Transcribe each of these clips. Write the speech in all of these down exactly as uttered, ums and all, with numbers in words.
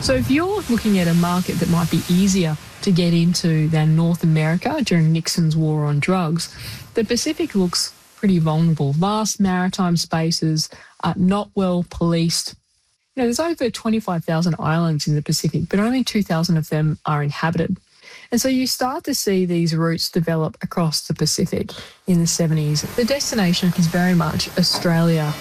So if you're looking at a market that might be easier to get into than North America during Nixon's war on drugs, the Pacific looks pretty vulnerable. Vast maritime spaces, are not well policed. You know, there's over twenty-five thousand islands in the Pacific, but only two thousand of them are inhabited. And so you start to see these routes develop across the Pacific in the seventies. The destination is very much Australia.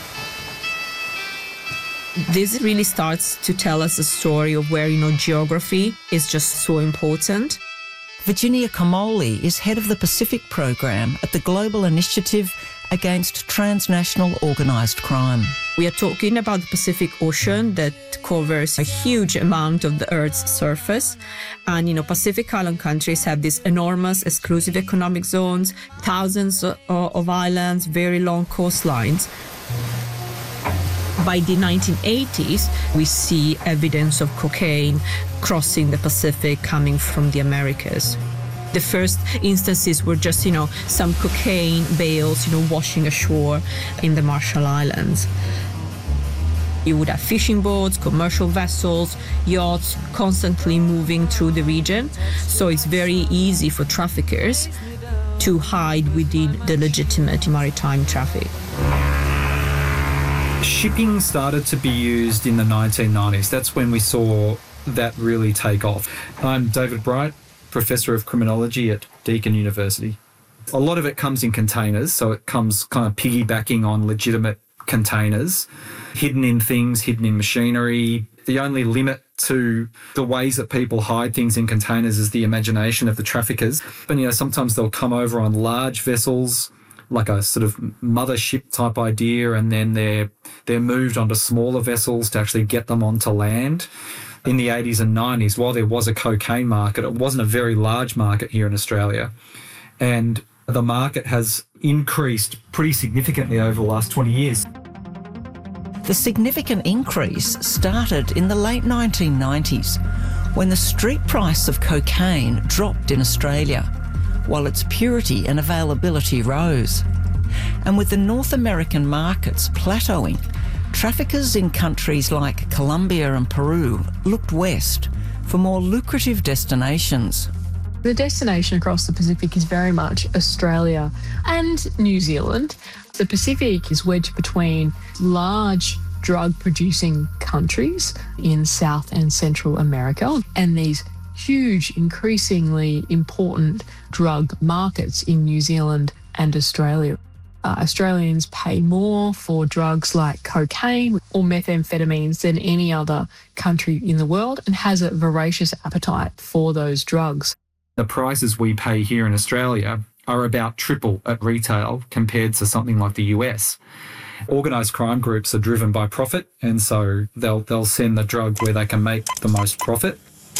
This really starts to tell us a story of where, you know, geography is just so important. Virginia Comolli is head of the Pacific Program at the Global Initiative Against Transnational Organised Crime. We are talking about the Pacific Ocean that covers a huge amount of the Earth's surface. And, you know, Pacific Island countries have these enormous exclusive economic zones, thousands of, of islands, very long coastlines. By the nineteen eighties, we see evidence of cocaine crossing the Pacific coming from the Americas. The first instances were just, you know, some cocaine bales, you know, washing ashore in the Marshall Islands. You would have fishing boats, commercial vessels, yachts constantly moving through the region. So it's very easy for traffickers to hide within the legitimate maritime traffic. Shipping started to be used in the nineteen nineties. That's when we saw that really take off. I'm David Bright, Professor of Criminology at Deakin University. A lot of it comes in containers, so it comes kind of piggybacking on legitimate containers, hidden in things, hidden in machinery. The only limit to the ways that people hide things in containers is the imagination of the traffickers. But, you know, sometimes they'll come over on large vessels, like a sort of mothership type idea, and then they're they're moved onto smaller vessels to actually get them onto land. In the eighties and nineties, while there was a cocaine market, it wasn't a very large market here in Australia. And the market has increased pretty significantly over the last twenty years. The significant increase started in the late nineteen nineties, when the street price of cocaine dropped in Australia, while its purity and availability rose. And with the North American markets plateauing, traffickers in countries like Colombia and Peru looked west for more lucrative destinations. The destination across the Pacific is very much Australia and New Zealand. The Pacific is wedged between large drug-producing countries in South and Central America and these huge, increasingly important drug markets in New Zealand and Australia. Uh, Australians pay more for drugs like cocaine or methamphetamines than any other country in the world and has a voracious appetite for those drugs. The prices we pay here in Australia are about triple at retail compared to something like the U S. Organised crime groups are driven by profit, and so they'll they'll send the drug where they can make the most profit.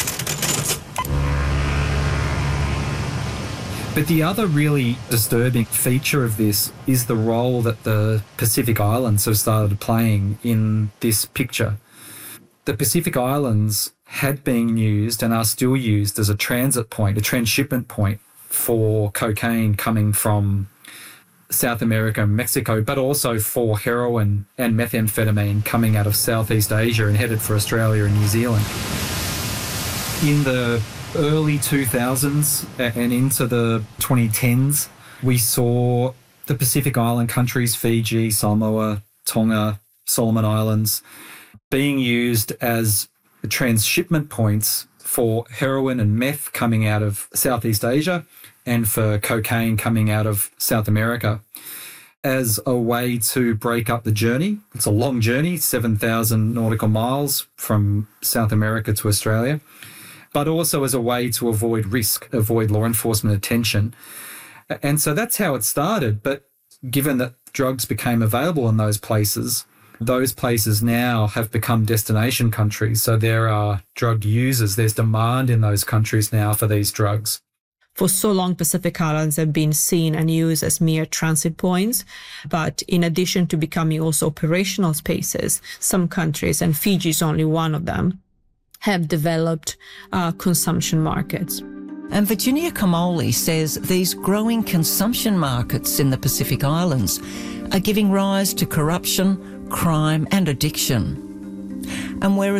But the other really disturbing feature of this is the role that the Pacific Islands have started playing in this picture. The Pacific Islands had been used and are still used as a transit point, a transshipment point for cocaine coming from South America and Mexico, but also for heroin and methamphetamine coming out of Southeast Asia and headed for Australia and New Zealand. In the early two thousands and into the twenty tens, we saw the Pacific Island countries, Fiji, Samoa, Tonga, Solomon Islands, being used as transshipment points for heroin and meth coming out of Southeast Asia and for cocaine coming out of South America as a way to break up the journey. It's a long journey, seven thousand nautical miles from South America to Australia, but also as a way to avoid risk, avoid law enforcement attention. And so that's how it started. But given that drugs became available in those places, those places now have become destination countries. So there are drug users. There's demand in those countries now for these drugs. For so long, Pacific Islands have been seen and used as mere transit points. But in addition to becoming also operational spaces, some countries, and Fiji is only one of them, have developed uh, consumption markets. And Virginia Comolli says these growing consumption markets in the Pacific Islands are giving rise to corruption, crime and addiction. And whereas